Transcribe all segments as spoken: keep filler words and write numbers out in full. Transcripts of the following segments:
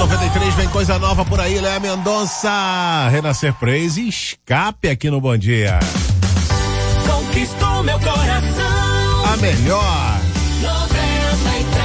noventa e três vem coisa nova por aí, Léa Mendonça. Renascer Praise e Escape aqui no Bom Dia. Conquistou meu coração. A melhor. noventa e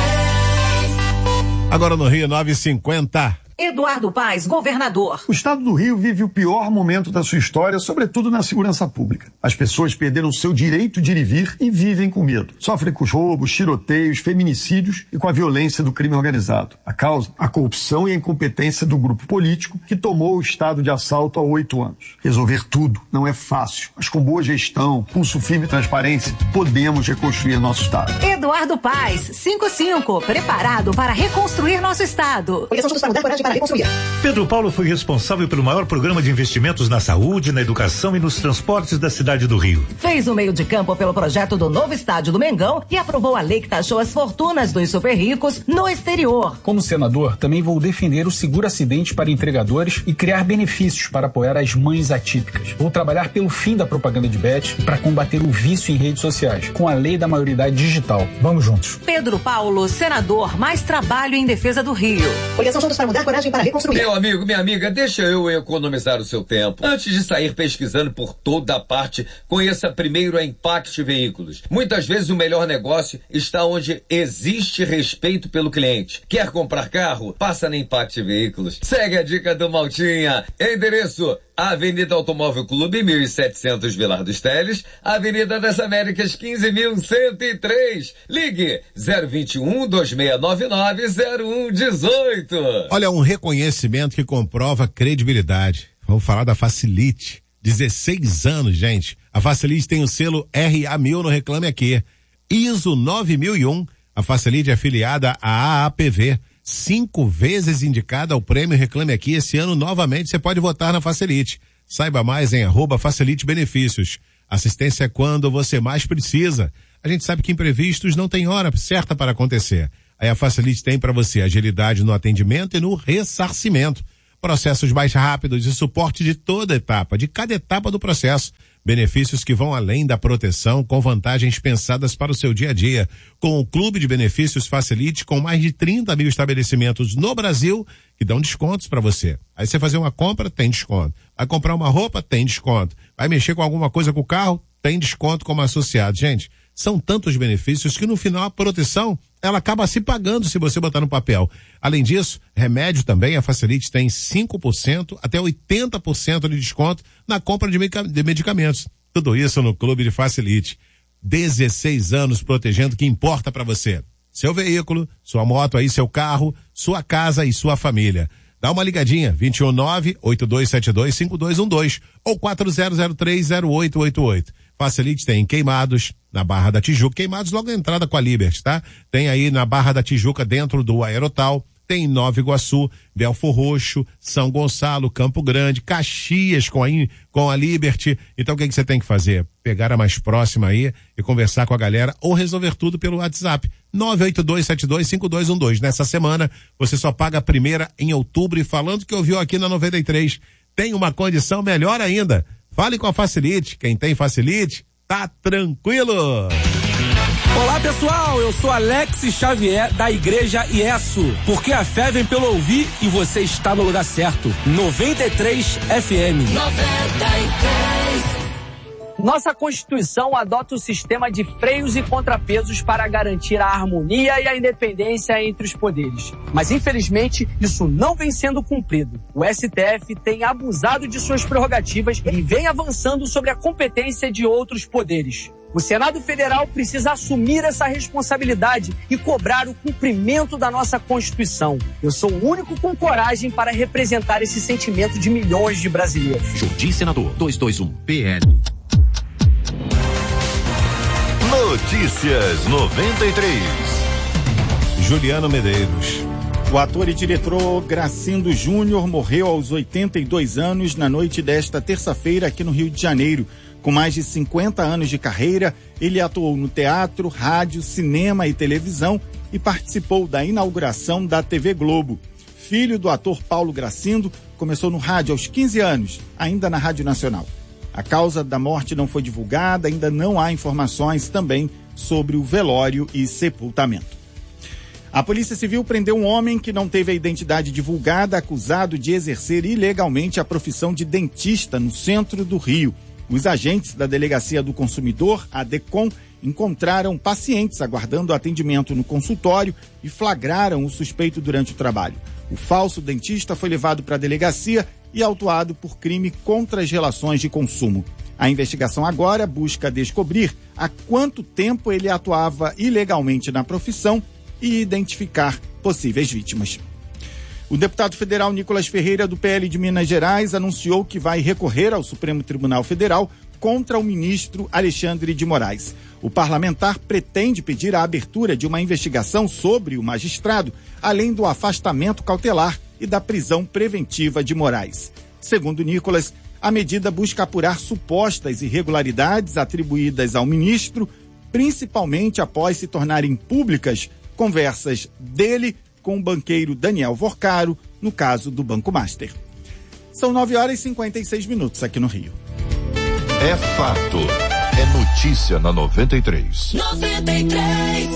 três. Agora no Rio, nove e cinquenta. Eduardo Paes, governador. O estado do Rio vive o pior momento da sua história, sobretudo na segurança pública. As pessoas perderam seu direito de ir e vir e vivem com medo. Sofrem com os roubos, tiroteios, feminicídios e com a violência do crime organizado. A causa? A corrupção e a incompetência do grupo político que tomou o estado de assalto há oito anos. Resolver tudo não é fácil, mas com boa gestão, pulso firme e transparência, podemos reconstruir nosso estado. Eduardo Paes, cinquenta e cinco, preparado para reconstruir nosso estado. Coligação Juntos para Mudar, coragem para reconstruir. Pedro Paulo foi responsável pelo maior programa de investimentos na saúde, na educação e nos transportes da cidade do Rio. Fez o meio de campo pelo projeto do novo estádio do Mengão e aprovou a lei que taxou as fortunas dos super ricos no exterior. Como senador, também vou defender o seguro acidente para entregadores e criar benefícios para apoiar as mães atípicas. Vou trabalhar pelo fim da propaganda de bet e para combater o vício em redes sociais, com a lei da maioridade digital. Vamos juntos. Pedro Paulo, senador, mais trabalho em defesa do Rio. Coligação Juntos para Mudar, coragem para reconstruir. Meu amigo, minha amiga, deixa eu economizar o seu tempo. Antes de sair pesquisando por toda a parte, conheça primeiro a Impact Veículos. Muitas vezes o melhor negócio está onde existe respeito pelo cliente. Quer comprar carro? Passa na Impact Veículos. Segue a dica do Maltinha. Endereço: Avenida Automóvel Clube, mil e setecentos Vilar dos Teles, Avenida das Américas, quinze mil cento e três. Ligue zero vinte e um, dois seis nove nove, zero um um oito. Olha, um reconhecimento que comprova credibilidade. Vamos falar da Facilite. dezesseis anos, gente. A Facilite tem o selo R A mil no Reclame Aqui. I S O nove mil e um. A Facilite é afiliada à A A P V. Cinco vezes indicada ao prêmio Reclame Aqui. Esse ano, novamente, você pode votar na Facilite. Saiba mais em arroba Facilite Benefícios. Assistência é quando você mais precisa. A gente sabe que imprevistos não tem hora certa para acontecer. Aí a Facilite tem para você agilidade no atendimento e no ressarcimento. Processos mais rápidos e suporte de toda etapa, de cada etapa do processo. Benefícios que vão além da proteção, com vantagens pensadas para o seu dia a dia. Com o Clube de Benefícios Facilite, com mais de trinta mil estabelecimentos no Brasil, que dão descontos para você. Aí você fazer uma compra, tem desconto. Vai comprar uma roupa, tem desconto. Vai mexer com alguma coisa com o carro, tem desconto como associado. Gente, são tantos benefícios que no final a proteção, ela acaba se pagando se você botar no papel. Além disso, remédio também, a Facilite tem cinco por cento até oitenta por cento de desconto na compra de, meca- de medicamentos. Tudo isso no Clube de Facilite. dezesseis anos protegendo o que importa para você. Seu veículo, sua moto aí, seu carro, sua casa e sua família. Dá uma ligadinha, vinte e um, nove, oito dois sete dois, cinco dois um dois ou quatro zero zero três, zero oito oito oito. Facilite tem em Queimados, na Barra da Tijuca. Queimados logo na entrada com a Liberty, tá? Tem aí na Barra da Tijuca, dentro do Aerotal. Tem em Nova Iguaçu, Belfor Roxo, São Gonçalo, Campo Grande, Caxias com a, com a Liberty. Então o que, que você tem que fazer? Pegar a mais próxima aí e conversar com a galera ou resolver tudo pelo WhatsApp. nove oito dois sete dois cinco dois um dois. Nessa semana, você só paga a primeira em outubro e falando que ouviu aqui na noventa e três, tem uma condição melhor ainda. Fale com a Facilite. Quem tem Facilite, tá tranquilo. Olá pessoal, eu sou Alex Xavier da Igreja IESO, porque a fé vem pelo ouvir e você está no lugar certo. noventa e três F M. noventa e três. Nossa Constituição adota o sistema de freios e contrapesos para garantir a harmonia e a independência entre os poderes. Mas, infelizmente, isso não vem sendo cumprido. O S T F tem abusado de suas prerrogativas e vem avançando sobre a competência de outros poderes. O Senado Federal precisa assumir essa responsabilidade e cobrar o cumprimento da nossa Constituição. Eu sou o único com coragem para representar esse sentimento de milhões de brasileiros. Jardim Senador duzentos e vinte e um P L. Notícias noventa e três. Juliano Medeiros. O ator e diretor Gracindo Júnior morreu aos oitenta e dois anos na noite desta terça-feira aqui no Rio de Janeiro. Com mais de cinquenta anos de carreira, ele atuou no teatro, rádio, cinema e televisão e participou da inauguração da T V Globo. Filho do ator Paulo Gracindo, começou no rádio aos quinze anos, ainda na Rádio Nacional. A causa da morte não foi divulgada, ainda não há informações também sobre o velório e sepultamento. A Polícia Civil prendeu um homem que não teve a identidade divulgada, acusado de exercer ilegalmente a profissão de dentista no centro do Rio. Os agentes da Delegacia do Consumidor, a DECOM, encontraram pacientes aguardando atendimento no consultório e flagraram o suspeito durante o trabalho. O falso dentista foi levado para a delegacia e autuado por crime contra as relações de consumo. A investigação agora busca descobrir há quanto tempo ele atuava ilegalmente na profissão e identificar possíveis vítimas. O deputado federal Nicolas Ferreira, do P L de Minas Gerais, anunciou que vai recorrer ao Supremo Tribunal Federal contra o ministro Alexandre de Moraes. O parlamentar pretende pedir a abertura de uma investigação sobre o magistrado, além do afastamento cautelar e da prisão preventiva de Moraes. Segundo Nicolas, a medida busca apurar supostas irregularidades atribuídas ao ministro, principalmente após se tornarem públicas conversas dele com o banqueiro Daniel Vorcaro, no caso do Banco Master. São nove horas e cinquenta e seis minutos aqui no Rio. É fato. É notícia na noventa e três. noventa e três.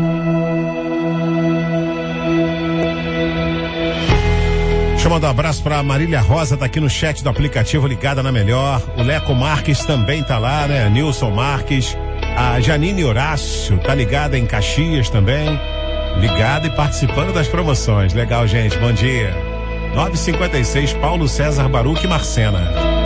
Deixa eu mandar um abraço pra Marília Rosa, tá aqui no chat do aplicativo Ligada na Melhor. O Leco Marques também tá lá, né? Nilson Marques. A Janine Horácio tá ligada em Caxias também. Ligada e participando das promoções. Legal, gente. Bom dia. nove e cinquenta e seis, Paulo César Baruch e Marcena.